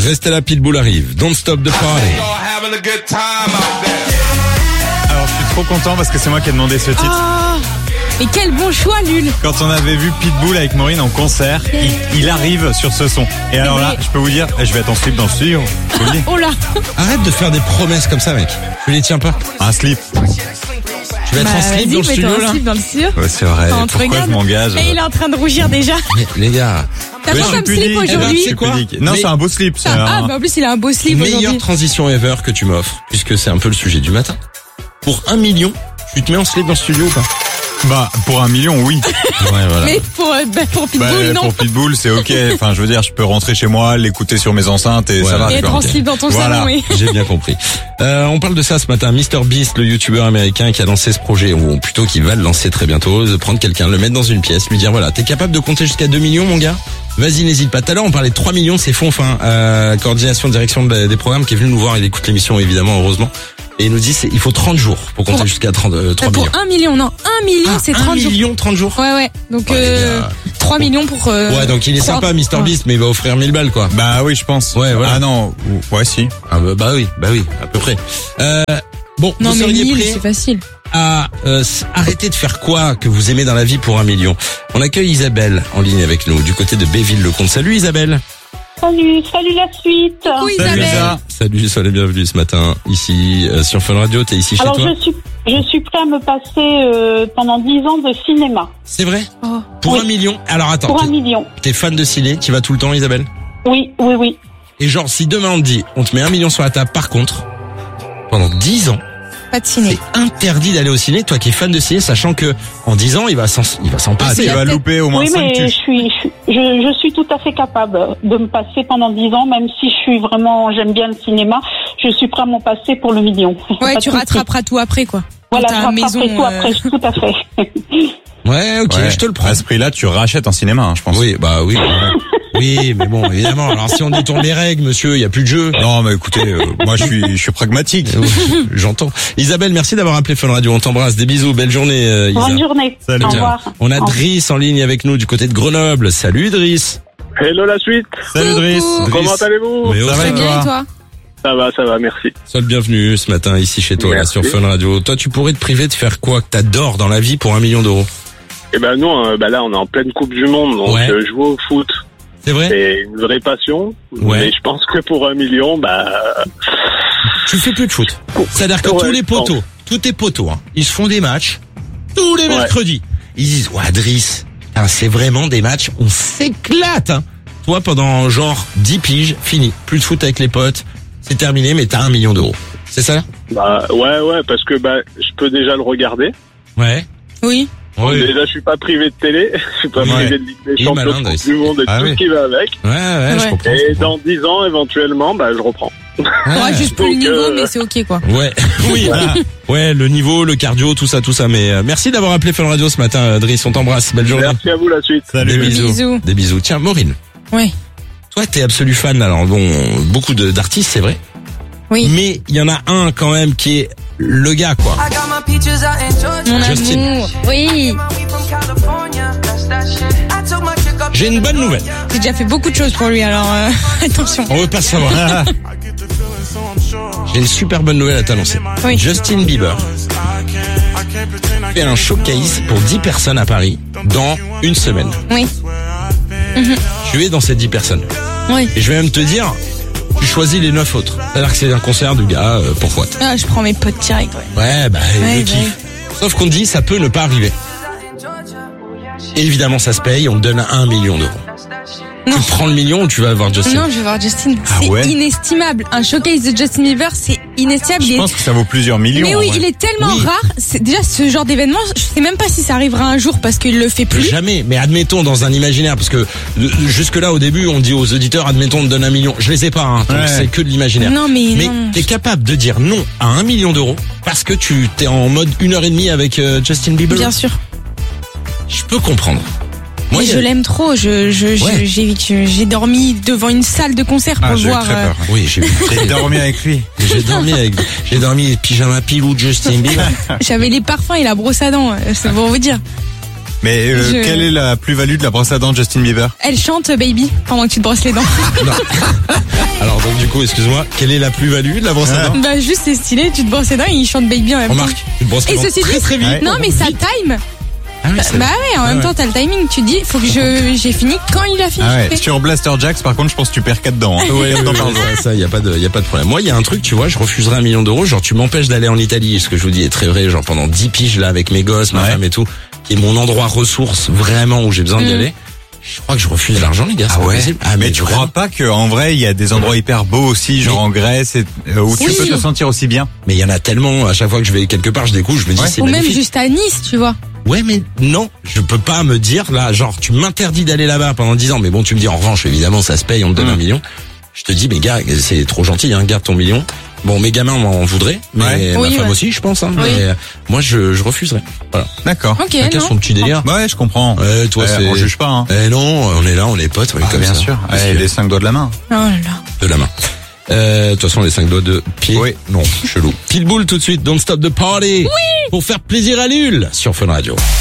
Restez là, Pitbull arrive. Don't stop the party. Alors je suis trop content parce que c'est moi qui ai demandé ce titre. Mais quel bon choix, Lul. Quand on avait vu Pitbull avec Maureen en concert, il arrive sur ce son. Et alors là, je peux vous dire, je vais être en slip dans le studio. Je vous le dis. Oh là. Arrête de faire des promesses comme ça, mec. Tu les tiens pas. Un slip. Tu vas être en slip dans le studio, là? Slip dans le studio. Ouais, c'est vrai. Enfin, on te Pourquoi regarde. je m'engage? Et il est en train de rougir déjà. Mais, les gars. T'as Ouais, pas je suis comme slip pudique. aujourd'hui? C'est quoi? Non, Mais- c'est un beau slip. c'est un- Bah en plus il a un beau slip Meilleure aujourd'hui. transition ever que tu m'offres, puisque c'est un peu le sujet du matin. Pour 1 million, tu te mets en slip dans le studio ou pas? Bah, pour 1 million, oui. Ouais, voilà. Mais pour Pitbull, Bah, non. pour Pitbull, c'est ok. Enfin, je veux dire, je peux rentrer chez moi, l'écouter sur mes enceintes et ça va. Et tu être vois. en slip dans ton Voilà. salon, oui. J'ai bien compris. On parle de ça ce matin. MrBeast, le youtubeur américain qui a lancé ce projet, ou plutôt qui va le lancer très bientôt, de prendre quelqu'un, le mettre dans une pièce, lui dire voilà, t'es capable de compter jusqu'à 2 millions, mon gars? Vas-y, n'hésite pas. Tout à l'heure, on parlait de 3 millions, c'est Fonfin, coordination, direction des programmes, qui est venu nous voir. Il écoute l'émission, évidemment, heureusement. Et il nous dit, il faut 30 jours pour compter jusqu'à 3 Pour millions. 1 million, non. 1 million, c'est 30 1 jours. million, 30 jours. Ouais. Donc, Ouais, les gars. 3 millions pour... Ouais, donc il est 3. sympa, MrBeast, mais il va offrir 1000 balles, quoi. Bah oui, je pense. Ouais, voilà. Ah non, ouais, si. Ah, bah oui, à peu près. Bon, Non, vous mais seriez 1000, prêts c'est facile. à arrêter de faire quoi que vous aimez dans la vie pour 1 million? On accueille Isabelle en ligne avec nous, du côté de Béville-le-Comte. Salut Isabelle. Salut la suite. Oui, Salut, Isabelle. Lisa. Salut, sois les bienvenus ce matin, ici sur Fun Radio. T'es ici chez Alors toi? je suis prêt à me passer pendant 10 ans de cinéma. C'est vrai? Oh. Pour Oui. 1 million? Alors attends, Pour 1 million. t'es fan de ciné, tu vas tout le temps Isabelle? Oui. Et genre, si demain on te dit, on te met 1 million sur la table, par contre, pendant 10 ans, Pas de ciné. c'est interdit d'aller au ciné, toi qui es fan de ciné, sachant que en 10 ans, il va s'en Ah, passer. tu vas peut-être- louper au moins Oui, 5 mais tuches. je suis tout à fait capable de me passer pendant 10 ans, même si j'aime bien le cinéma, je suis prêt à m'en passer pour le million. Ouais, Pas tu de souci. rattraperas tout après, quoi. Voilà, Dans je ta rattraperai maison, tout après, tout à fait. Ouais, ok, Ouais. je te le prends. À ce prix-là, tu rachètes un cinéma, hein, je pense. Oui, bah oui. Oui, mais bon, évidemment. Alors si on détourne les règles, monsieur, il y a plus de jeu. Non, mais écoutez, moi je suis pragmatique. J'entends. Isabelle, merci d'avoir appelé Fun Radio. On t'embrasse. Des bisous. Belle journée, Isa. Bonne journée. Salut. Au Tiens, revoir. on a Driss en ligne avec nous du côté de Grenoble. Salut Driss. Hello la suite, Salut Driss. Coucou. comment allez-vous? Mais Ça va Très et bien, et toi? toi? Ça va, merci. sois le bienvenu ce matin ici chez toi, là, Merci. sur Fun Radio. Toi, tu pourrais te priver de faire quoi que t'adores dans la vie pour 1 million d'euros? Et ben nous, là on est en pleine Coupe du Monde, donc Ouais. jouer au foot, C'est vrai? c'est une vraie passion. Ouais. Mais je pense que pour 1 million, Tu fais plus de foot. C'est-à-dire que Ouais, tous les je pense. potos, tous tes potos, hein, ils se font des matchs tous les Ouais. mercredis. Ils disent, ouais, Driss, hein, c'est vraiment des matchs, on s'éclate, hein. Toi, pendant genre 10 piges, fini. Plus de foot avec les potes, c'est terminé, mais t'as 1 million d'euros. C'est ça? ouais, parce que je peux déjà le regarder. Ouais. Oui. Déjà, je suis pas privé de télé, je suis pas Ouais. privé de Ligue des Il est Champions, malin, de Driss. Coupe du Monde et Ah tout oui. ce qui va avec. Ouais, Ouais. je comprends. Et dans 10 ans, éventuellement, je reprends. Ouais, juste plus le Donc, niveau, mais c'est ok, quoi. Ouais, oui, ouais, le niveau, le cardio, tout ça, mais merci d'avoir appelé Fun Radio ce matin, Driss, on t'embrasse, belle journée. Merci à vous la suite. Des Salut. bisous. Des bisous. Tiens, Maureen, Ouais. toi, t'es absolu fan, alors bon, beaucoup d'artistes, c'est vrai, Oui. mais il y en a un quand même qui est le gars, quoi. Mon Justin. amour. Oui. J'ai une bonne nouvelle, J'ai déjà fait beaucoup de choses pour lui, alors attention. on veut pas savoir. J'ai une super bonne nouvelle à t'annoncer. Oui. Justin Bieber fait un showcase pour 10 personnes à Paris dans une semaine. Oui. Tu es dans ces 10 personnes. Oui. Et je vais même te dire, tu choisis les 9 autres. C'est-à-dire que c'est un concert du gars, pourquoi? Ah, je prends mes potes direct, ouais. Ouais, Ouais, le kiff. Sauf qu'on te dit, ça peut ne pas arriver. Et évidemment, ça se paye, on te donne 1 million d'euros. Non. Tu prends le million ou tu vas voir Justin? Non, je vais voir Justin. Ah C'est ouais inestimable. Un showcase de Justin Bieber, c'est inestimable. Je pense que ça vaut plusieurs millions. Mais oui, en vrai. il est tellement Oui. rare. C'est déjà ce genre d'événement, je sais même pas si ça arrivera un jour parce qu'il le fait plus. Jamais, mais admettons dans un imaginaire, parce que jusque là au début on dit aux auditeurs, admettons on te donne 1 million. Je les ai pas, hein, donc Ouais. c'est que de l'imaginaire. Non, mais non. t'es capable de dire non à 1 million d'euros parce que tu t'es en mode 1h30 avec Justin Bieber. Bien sûr. Je peux comprendre. Moi, Mais il y a- je l'aime trop. Ouais. J'ai dormi devant une salle de concert pour Ah, le j'ai eu voir. très peur. Oui, j'ai dormi avec lui. j'ai dormi pyjama pilou de Justin Bieber. J'avais les parfums et la brosse à dents. C'est pour vous dire. Mais quelle est la plus-value de la brosse à dents de Justin Bieber? Elle chante Baby pendant que tu te brosses les dents. Non. Alors donc du coup, excuse-moi, quelle est la plus-value de la brosse à dents? Bah juste c'est stylé, tu te brosses les dents et il chante Baby en même temps. Remarque, tu te brosses les Et dents ceci très dit, très vite. Ouais. non mais ça Vite. time. Ah oui, c'est Bah ouais, en même temps t'as le timing, tu dis faut que j'ai fini quand il a fini. Ah ouais. Sur Blaster Jacks, par contre, je pense que tu perds 4 dents. Hein. Ouais, ça, y a pas de problème. Moi, il y a un truc, tu vois, je refuserais 1 million d'euros. Genre, tu m'empêches d'aller en Italie. Ce que je vous dis est très vrai. Genre, pendant 10 piges, là, avec mes gosses, ma femme et tout, qui est mon endroit ressource, vraiment, où j'ai besoin d'y aller. Je crois que je refuse l'argent, les gars. C'est pas possible. Ah, mais tu crois pas qu'en vrai, il y a des endroits hyper beaux aussi, genre en Grèce, où tu peux te sentir aussi bien? Mais il y en a tellement, à chaque fois que je vais quelque part, je découvre, je me dis, c'est Ou même magnifique. juste à Nice, tu vois. Ouais, mais non, je peux pas me dire, là, genre, tu m'interdis d'aller là-bas pendant 10 ans. Mais bon, tu me dis, en revanche, évidemment, ça se paye, on te donne 1 million. Je te dis, mais gars, c'est trop gentil, hein, garde ton million. Bon, mes gamins m'en voudraient, mais ma femme aussi, je pense, hein. Oui. Mais moi, je refuserais. Voilà. D'accord. Ok, Chacun non. son petit délire. Ouais, je comprends. Toi, c'est... On juge pas, hein. Non, on est là, on est potes, ouais, Ah, comme bien ça. sûr. Parce Ouais, que- les 5 doigts de la main. Oh là là. de la main. De toute façon, les 5 doigts de pied. Oui. Non, chelou. Pitbull tout de suite, Don't Stop the Party. Oui. Pour faire plaisir à Lul sur Fun Radio.